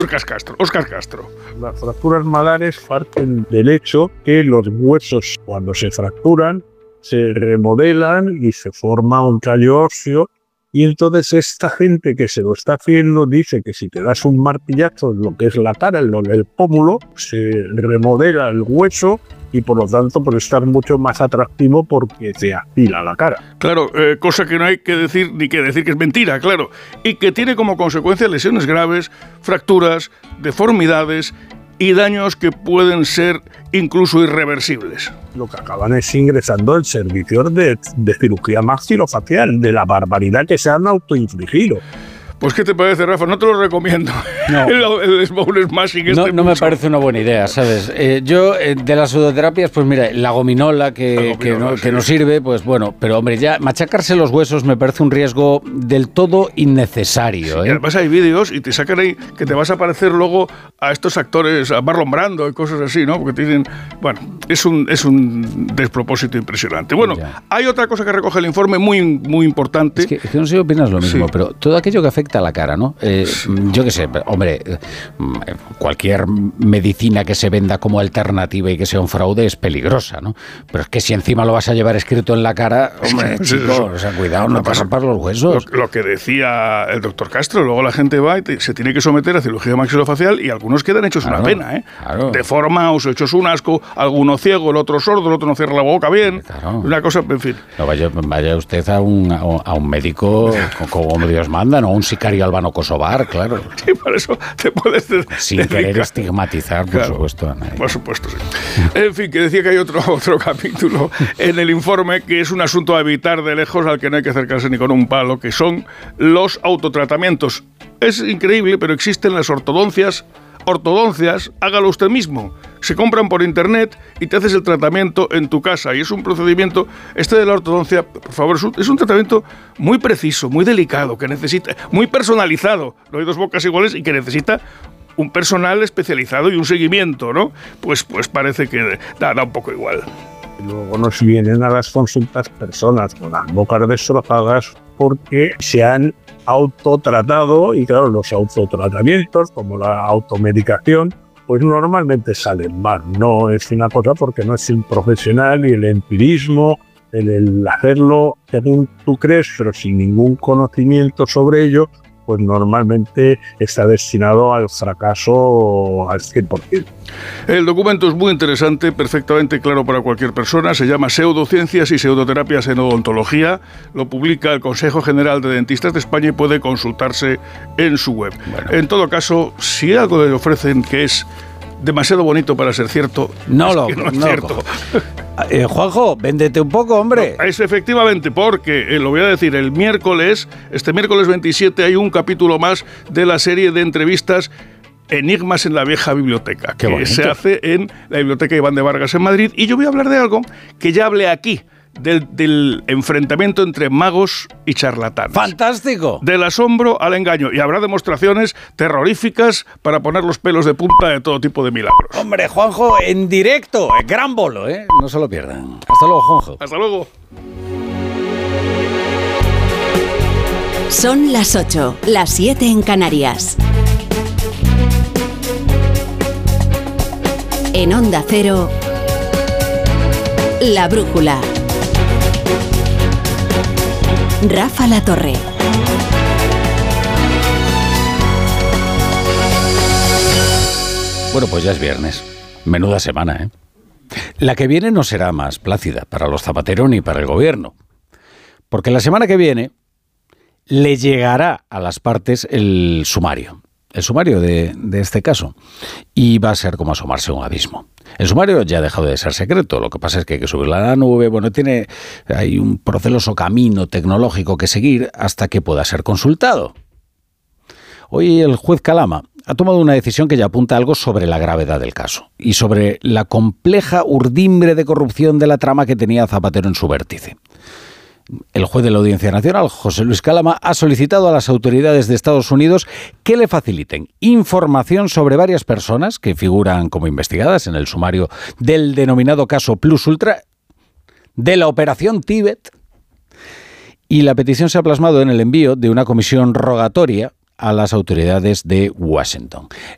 Óscar Castro. Las fracturas malares parten del hecho que los huesos, cuando se fracturan, se remodelan y se forma un callo óseo. Y entonces esta gente que se lo está haciendo dice que si te das un martillazo en lo que es la cara, en lo del pómulo, se remodela el hueso y por lo tanto por estar mucho más atractivo porque se afila la cara. Claro, cosa que no hay que decir ni que decir que es mentira, claro. Y que tiene como consecuencia lesiones graves, fracturas, deformidades y daños que pueden ser incluso irreversibles. Lo que acaban es ingresando en servicios de cirugía maxilofacial, de la barbaridad que se han autoinfligido. Pues, ¿qué te parece, Rafa? No te lo recomiendo. No. El Small Smashing no me parece una buena idea, ¿sabes? Yo, de las pseudoterapias, pues mira, la gominola que no sirve, pues bueno, pero hombre, ya machacarse los huesos me parece un riesgo del todo innecesario. Sí, y además hay vídeos y te sacan ahí que te vas a parecer luego a estos actores, a Marlon Brando y cosas así, ¿no? Porque tienen... Bueno, es un despropósito impresionante. Bueno, ya. Hay otra cosa que recoge el informe muy importante. Es que no sé si opinas lo mismo, sí. Pero todo aquello que afecta a la cara, ¿no? Yo qué sé, hombre, cualquier medicina que se venda como alternativa y que sea un fraude es peligrosa, ¿no? Pero es que si encima lo vas a llevar escrito en la cara, hombre, chicos, o sea, cuidado, no te rompas los huesos. Lo que decía el doctor Castro, luego la gente va y se tiene que someter a cirugía maxilofacial y algunos quedan hechos una pena, ¿eh? Claro. Deformados, hechos un asco, alguno ciego, el otro sordo, el otro no cierra la boca bien, claro. Una cosa, en fin. No, vaya usted a un médico como Dios manda, no a un sicario albano kosovar, claro. Sí, por eso te puedes sin querer estigmatizar, por supuesto, a nadie. Por supuesto, sí. En fin, que decía que hay otro capítulo en el informe que es un asunto a evitar de lejos, al que no hay que acercarse ni con un palo, que son los autotratamientos. Es increíble, pero existen las ortodoncias, hágalo usted mismo. Se compran por internet y te haces el tratamiento en tu casa. Y es un procedimiento, de la ortodoncia, por favor, es un tratamiento muy preciso, muy delicado, que necesita, muy personalizado. No hay dos bocas iguales y que necesita un personal especializado y un seguimiento, ¿no? Pues parece que da un poco igual. Luego nos vienen a las consultas personas con las bocas destrozadas porque se han autotratado y claro, los autotratamientos como la automedicación pues normalmente salen mal. No es una cosa porque no es el profesional y el empirismo, el hacerlo según tú crees pero sin ningún conocimiento sobre ello, pues normalmente está destinado al fracaso al 100%. El documento es muy interesante, perfectamente claro para cualquier persona. Se llama Pseudociencias y Pseudoterapias en Odontología. Lo publica el Consejo General de Dentistas de España y puede consultarse en su web. Bueno. En todo caso, si algo le ofrecen que es demasiado bonito para ser cierto, no es cierto. Juanjo, véndete un poco, hombre. No, es efectivamente, porque lo voy a decir, este miércoles 27 hay un capítulo más de la serie de entrevistas Enigmas en la vieja biblioteca, que se hace en la Biblioteca Iván de Vargas en Madrid, y yo voy a hablar de algo que ya hablé aquí, del enfrentamiento entre magos y charlatanes. ¡Fantástico! Del asombro al engaño. Y habrá demostraciones terroríficas para poner los pelos de punta de todo tipo de milagros. Hombre, Juanjo, en directo, gran bolo, ¿eh? No se lo pierdan. Hasta luego, Juanjo. Hasta luego. Son las 8, las 7 en Canarias. En Onda Cero, La Brújula. Rafa La Torre. Bueno, pues ya es viernes. Menuda semana, ¿eh? La que viene no será más plácida para los Zapatero ni para el gobierno. Porque la semana que viene le llegará a las partes el sumario. El sumario de este caso. Y va a ser como asomarse a un abismo. El sumario ya ha dejado de ser secreto, lo que pasa es que hay que subirlo a la nube, hay un proceloso camino tecnológico que seguir hasta que pueda ser consultado. Hoy el juez Calama ha tomado una decisión que ya apunta algo sobre la gravedad del caso y sobre la compleja urdimbre de corrupción de la trama que tenía Zapatero en su vértice. El juez de la Audiencia Nacional, José Luis Calama, ha solicitado a las autoridades de Estados Unidos que le faciliten información sobre varias personas que figuran como investigadas en el sumario del denominado caso Plus Ultra de la Operación Tíbet. Y la petición se ha plasmado en el envío de una comisión rogatoria a las autoridades de Washington.